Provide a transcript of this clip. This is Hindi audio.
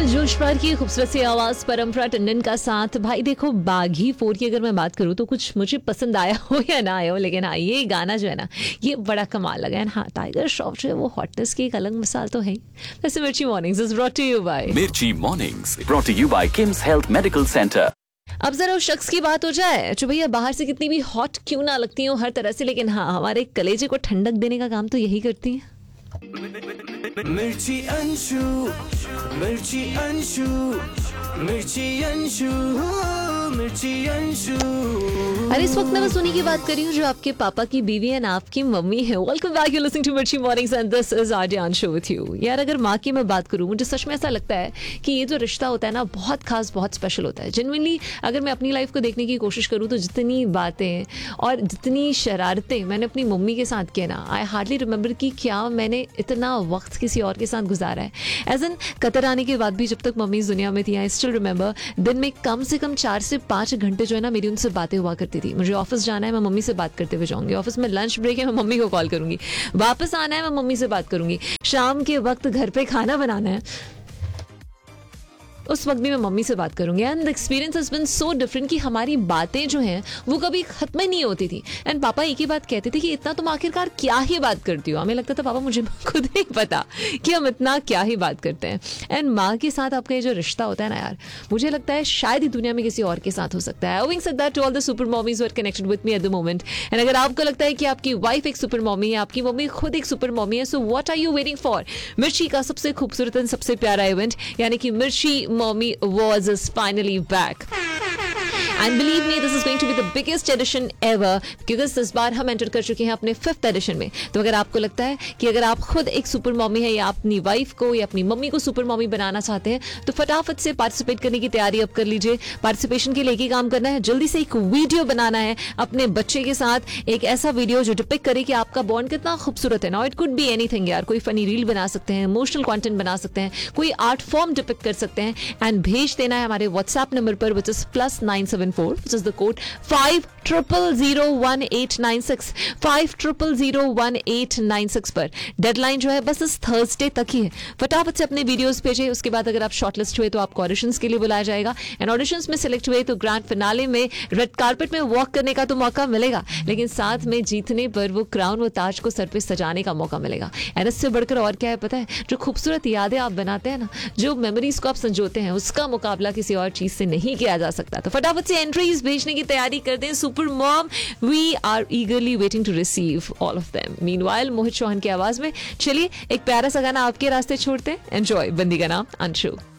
जोश पार की खूबसूरत सी आवाज परम्परा टंडन का साथ। भाई देखो, बागी 4 की अगर मैं बात करूँ तो कुछ मुझे पसंद आया हो या ना आया हो, लेकिन हाँ ये गाना जो है ना ये बड़ा कमाल लगा है। हाँ, टाइगर श्रॉफ जो है वो हॉटनेस की एक अलग मिसाल तो है ही। वैसे मिर्ची mornings is brought to you bye मिर्ची mornings brought to you bye KIMS health medical centre. अब जरा उस शख्स की बात हो जाए जो भैया बाहर से कितनी भी हॉट क्यों ना लगती हो हर तरह से, लेकिन हाँ हमारे कलेजे को ठंडक देने का काम तो यही करती है। मिर्ची अंशु, मिर्ची अंशु, मिर्ची अंशु, मिर्ची अंशु। अरे इस वक्त मैं बस उन्हीं की बात कर रही हूँ जो आपके पापा की बीवी एंड आपकी मम्मी है। Welcome back, you listening to मिर्ची mornings and this is RJ Anshu with you. यार अगर माँ की मैं बात करूँ, मुझे सच में ऐसा लगता है कि ये जो रिश्ता होता है ना बहुत खास, बहुत स्पेशल होता है। जेन्युइनली अगर मैं अपनी लाइफ को देखने की कोशिश करूँ तो जितनी बातें और जितनी शरारतें मैंने अपनी मम्मी के साथ किया ना, आई हार्डली रिमेंबर कि क्या मैंने इतना वक्त किसी और के साथ गुजारा है। एज एन कतर आने के बाद भी जब तक मम्मी इस दुनिया में थी, आई स्टिल रिमेंबर दिन में कम से कम 4 से 5 घंटे जो है ना मेरी उनसे बातें हुआ करती थी। मुझे ऑफिस जाना है, मैं मम्मी से बात करते हुए जाऊंगी। ऑफिस में लंच ब्रेक है, मैं मम्मी को कॉल करूंगी। वापस आना है, मैं मम्मी से बात करूंगी। शाम के वक्त घर पे खाना बनाना है, उस वक्त भी मैं मम्मी से बात करूंगी। And the experience has been so different कि हमारी बातें जो हैं वो कभी खत्म ही नहीं होती थी। एंड पापा एक ही बात कहते थे कि इतना तुम आखिरकार क्या ही बात करती हो। हमें लगता था पापा मुझे खुद नहीं पता कि हम इतना क्या ही बात करते हैं। एंड माँ के साथ आपका ये जो रिश्ता होता है ना यार, मुझे लगता है शायद ही दुनिया में किसी और के साथ हो सकता है। Owing said that to all the super mommies who are connected with me at the moment. And अगर आपको लगता है कि आपकी वाइफ एक सुपर मॉमी है, आपकी मम्मी खुद एक सुपर मॉमी है, so what are you waiting for. मिर्ची का सबसे खूबसूरत एंड सबसे प्यारा इवेंट यानी कि मिर्ची mommy is finally back. And believe me, this is going to be the biggest edition ever, क्योंकि इस बार हम एंटर कर चुके हैं अपने 5th एडिशन में। तो अगर आपको लगता है कि अगर आप खुद एक सुपर मॉमी है या अपनी वाइफ को या अपनी मम्मी को सुपर मॉमी बनाना चाहते हैं तो फटाफट से पार्टिसिपेट करने की तैयारी अब कर लीजिए। पार्टिसिपेशन के लिए एक ही काम करना है, जल्दी से एक वीडियो बनाना है अपने बच्चे के साथ, एक ऐसा वीडियो जो डिपिक्ट करे कि आपका बॉन्ड कितना खूबसूरत है। Now it could be anything यार, कोई फनी रील बना सकते हैं, इमोशनल कंटेंट बना सकते हैं, कोई आर्ट फॉर्म डिपिक्ट कर सकते हैं एंड भेज देना है हमारे व्हाट्सएप नंबर पर which is +974 which is the code 50001896 50001896 पर। डेडलाइन जो है बस इस थर्सडे तक ही है। फटाफट से अपने वीडियोस भेजिए। उसके बाद अगर आप शॉर्टलिस्ट हुए तो आपको ऑडिशंस के लिए बुलाया जाएगा एंड ऑडिशंस में सिलेक्ट हुए तो ग्रैंड फिनाले में रेड कार्पेट में वॉक करने का तो मौका मिलेगा, लेकिन साथ में जीतने पर वो क्राउन, वो ताज को सर पे सजाने का मौका मिलेगा। एंड इससे बढ़कर और क्या है पता है, जो खूबसूरत यादें आप बनाते हैं ना, जो मेमोरीज को आप संजोते हैं, उसका मुकाबला किसी और चीज से नहीं किया जा सकता। तो फटाफट से एंट्रीज भेजने की तैयारी करते हैं। Super mom, we are ईगरली waiting to receive all of them. Meanwhile Mohit Chauhan की आवाज में चलिए एक प्यारा सा गाना आपके रास्ते छोड़ते हैं। एंजॉय। बंदी का नाम अंशु।